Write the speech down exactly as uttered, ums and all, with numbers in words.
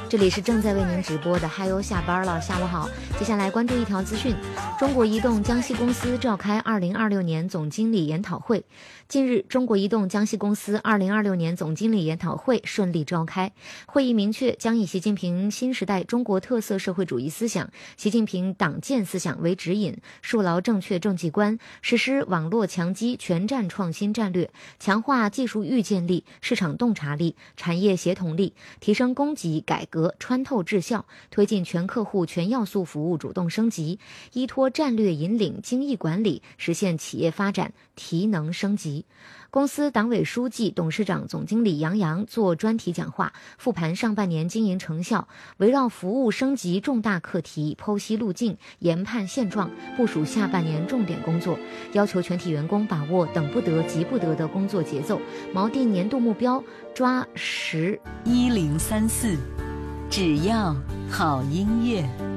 这里是正在为您直播的嗨哟下班了，下午好。接下来关注一条资讯，中国移动江西公司召开二零二六年总经理研讨会。近日，中国移动江西公司二零二六年总经理研讨会顺利召开。会议明确将以习近平新时代中国特色社会主义思想、习近平党建思想为指引，树牢正确政绩观，实施网络强基全站创新战略，强化技术预见力、市场洞察力、产业协同力，提升供给改革穿透质效，推进全客户全要素服务主动升级，依托战略引领精益管理，实现企业发展提能升级。公司党委书记、董事长、总经理杨洋做专题讲话，复盘上半年经营成效，围绕服务升级重大课题剖析路径、研判现状，部署下半年重点工作，要求全体员工把握等不得、急不得的工作节奏，锚定年度目标，抓实一零三四，只要好音乐。